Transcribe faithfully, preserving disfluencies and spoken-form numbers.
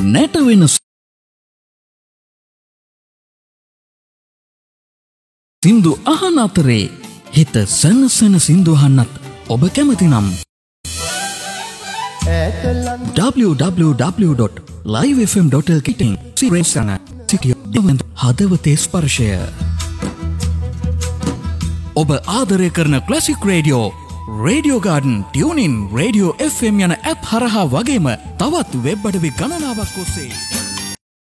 නැටවෙන සින්දු අහන අතරේ හිත සනසන සින්දු අහන්නත් ඔබ කැමති නම් double-u double-u double-u dot live f m dot l k tin සිරේසන සිටිය හදවතේ ස්පර්ශය ඔබ ආදරය කරන classic radio radio garden tuning radio F M යන ඇප් හරහා වගේම තවත් වෙබ් අඩවි ගණනාවක් ඔස්සේ